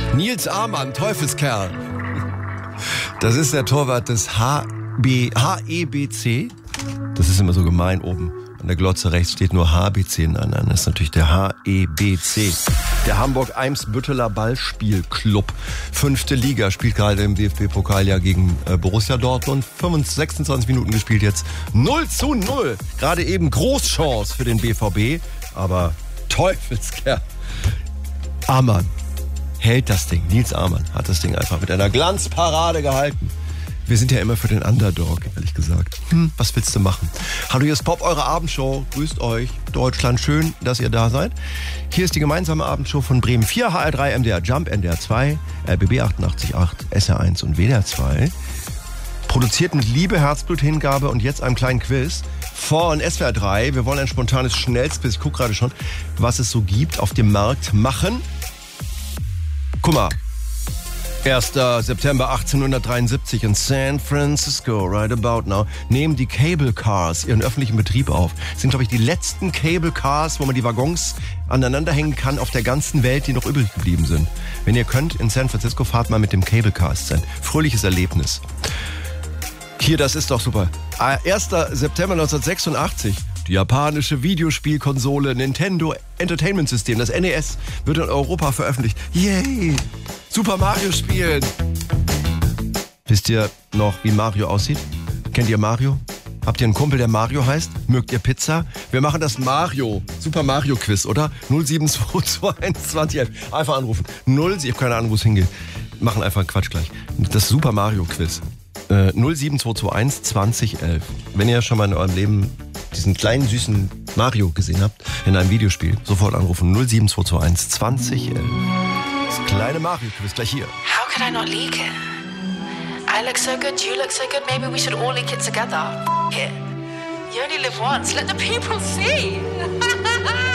Nils Amann, Teufelskerl. Das ist der Torwart des HEBC. Das ist immer so gemein oben. An der Glotze rechts steht nur HBC. Nein, das ist natürlich der HEBC. Der Hamburg-Eimsbütteler Ballspielclub. 5. Liga, spielt gerade im DFB-Pokal ja gegen Borussia Dortmund. 26 Minuten gespielt jetzt. 0:0. Gerade eben Großchance für den BVB. Aber Teufelskerl. Amann hält das Ding. Nils Amann hat das Ding einfach mit einer Glanzparade gehalten. Wir sind ja immer für den Underdog, ehrlich gesagt. Was willst du machen? Hallo, hier ist Pop, eure Abendshow. Grüßt euch, Deutschland. Schön, dass ihr da seid. Hier ist die gemeinsame Abendshow von Bremen 4, HR3, MDR Jump, NDR 2, RBB 88.8, SR1 und WDR 2. Produziert mit Liebe, Herzblut, Hingabe und jetzt einem kleinen Quiz von SWR 3. Wir wollen ein spontanes Schnellsquiz. Ich gucke gerade schon, was es so gibt auf dem Markt machen. Guck mal. 1. September 1873 in San Francisco, right about now, nehmen die Cable Cars ihren öffentlichen Betrieb auf. Das sind, glaube ich, die letzten Cable Cars, wo man die Waggons aneinander hängen kann auf der ganzen Welt, die noch übrig geblieben sind. Wenn ihr könnt, in San Francisco fahrt mal mit dem Cable Car. Es ist ein fröhliches Erlebnis. Hier, das ist doch super. 1. September 1986. Die japanische Videospielkonsole Nintendo Entertainment System, das NES, wird in Europa veröffentlicht. Yay! Super Mario spielen! Wisst ihr noch, wie Mario aussieht? Kennt ihr Mario? Habt ihr einen Kumpel, der Mario heißt? Mögt ihr Pizza? Wir machen das Super Mario Quiz, oder? 07221 2011. Einfach anrufen. Ich habe keine Ahnung, wo es hingeht. Machen einfach Quatsch gleich. Das Super Mario Quiz. 07221 2011. Wenn ihr schon mal in eurem Leben diesen kleinen, süßen Mario gesehen habt, in einem Videospiel, sofort anrufen. 07221 2011. Das kleine Mario-Quiz gleich hier. How could I not leak it? I look so good, you look so good, maybe we should all leak it together. F*** it. You only live once, let the people see.